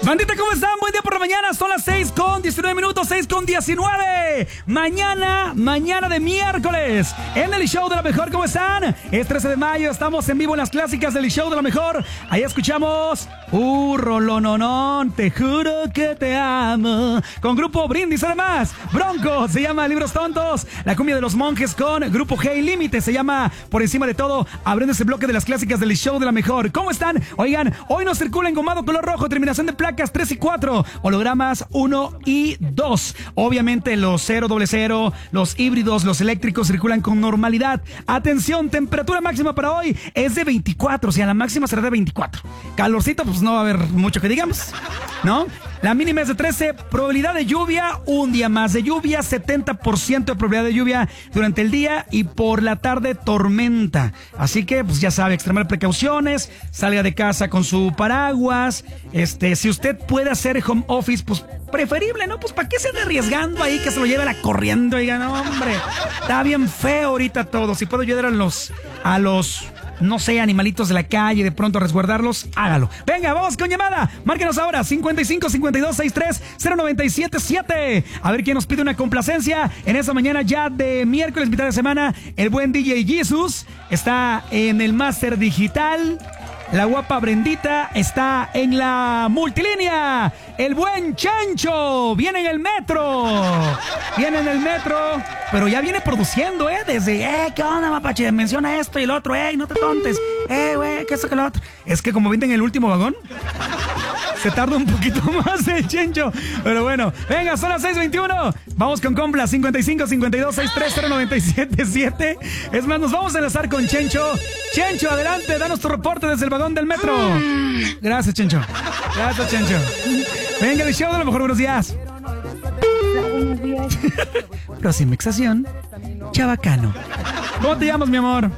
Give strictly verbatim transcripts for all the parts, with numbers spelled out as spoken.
Bandita, ¿cómo están? Buen día por la mañana. Son las seis con diecinueve minutos, seis con diecinueve. Mañana, mañana de miércoles, en el show de la mejor. ¿Cómo están? Es trece de mayo, estamos en vivo en las clásicas del show de la mejor. Ahí escuchamos Uh, rolononón, te juro que te amo. Con Grupo Brindis, además. Bronco, se llama Libros Tontos. La cumbia de los monjes con Grupo Hey Límite, se llama Por Encima de Todo. Abriendo ese bloque de las clásicas del show de la mejor. ¿Cómo están? Oigan, hoy nos circula engomado color rojo, terminación de placas tres y cuatro, hologramas uno y dos. Obviamente los cero, doble cero, los híbridos, los eléctricos circulan con normalidad. Atención, temperatura máxima para hoy es de veinticuatro, o sea, la máxima será de veinticuatro. Calorcito, pues no va a haber mucho que digamos, ¿no? La mínima es de trece, probabilidad de lluvia, un día más de lluvia, setenta por ciento de probabilidad de lluvia durante el día y por la tarde tormenta. Así que, pues ya sabe, extremar precauciones, salga de casa con su paraguas. Este, si usted puede hacer home office, pues preferible, ¿no? Pues ¿para qué se ande arriesgando ahí que se lo lleve la corriendo? Y diga, no, hombre, está bien feo ahorita todo. Si puedo ayudar a los, a los... no sé, animalitos de la calle, de pronto resguardarlos, hágalo. Venga, vamos con llamada. Márquenos ahora, cincuenta y cinco, cincuenta y dos, sesenta y tres, cero noventa y siete siete. A ver quién nos pide una complacencia en esta mañana ya de miércoles, mitad de semana. El buen D J Jesus está en el máster digital. La guapa Brendita está en la multilínea. El buen Chencho viene en el metro. Viene en el metro, pero ya viene produciendo, ¿eh? Desde, eh, ¿qué onda, mapache? Menciona esto y el otro, eh, no te tontes. Eh, güey, ¿qué es eso que lo otro? Es que como viene en el último vagón, se tarda un poquito más el Chencho. Pero bueno, venga, son las seis veintiuno. Vamos con compla, cincuenta y cinco, cincuenta y dos, sesenta y tres, cero noventa y siete siete. Es más, nos vamos a enlazar con Chencho. Chencho, adelante, danos tu reporte desde el vagón del metro. Gracias, Chencho. Gracias, Chencho. Venga, el show de lo mejor, buenos días. Buenos días. Próxima estación, Chabacano. ¿Cómo te llamas, mi amor?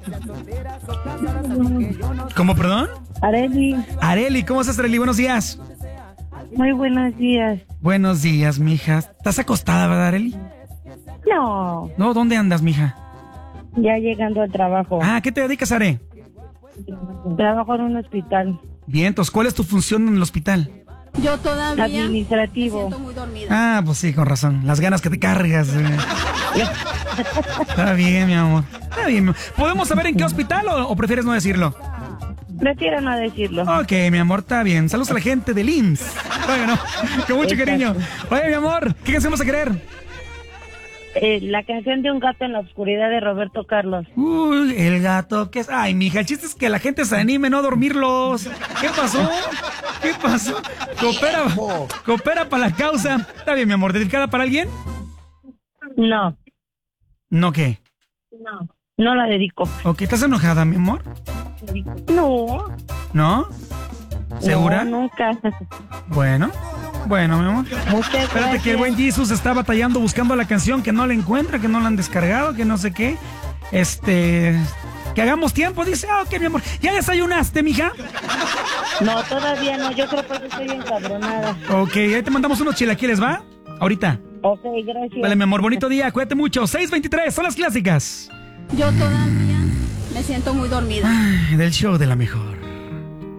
¿Cómo, perdón? Areli. Areli, ¿cómo estás, Areli? Buenos días. Muy buenos días. Buenos días, mija. ¿Estás acostada, verdad, Areli? No. No, ¿dónde andas, mija? Ya llegando al trabajo. Ah, ¿qué te dedicas, Are? Trabajo en un hospital. Bien, entonces, ¿cuál es tu función en el hospital? Yo todavía Administrativo. me siento muy dormida. Ah, pues sí, con razón. Las ganas que te cargas. Eh. Está bien, mi amor. Está bien. ¿Podemos saber en qué hospital o, o prefieres no decirlo? Prefiero no decirlo. Ok, mi amor, está bien. Saludos a la gente del I M S S. Bueno, con mucho cariño. Oye, mi amor, ¿qué canción vas a querer? Eh, la canción de Un gato en la oscuridad de Roberto Carlos. Uy, el gato, ¿qué es? Ay, mija, el chiste es que la gente se anime, no a dormirlos. ¿Qué pasó? ¿Qué pasó? Coopera, coopera para la causa. Está bien, mi amor, ¿dedicada para alguien? No. ¿No qué? No. No la dedico. Ok, ¿estás enojada, mi amor? No. ¿No? ¿Segura? No, nunca. Bueno, bueno, mi amor. Muchas Espérate gracias. que el buen Jesus está batallando buscando la canción, que no la encuentra, que no la han descargado, que no sé qué. Este... Que hagamos tiempo, dice. Ah, ok, mi amor. ¿Ya desayunaste, mija? No, todavía no. Yo creo que estoy encabronada. Ok, ahí te mandamos unos chilaquiles, ¿va? Ahorita. Ok, gracias. Vale, mi amor, bonito día, cuídate mucho. seis veintitrés, son las clásicas. Yo todavía me siento muy dormida. Ay, del show de la mejor.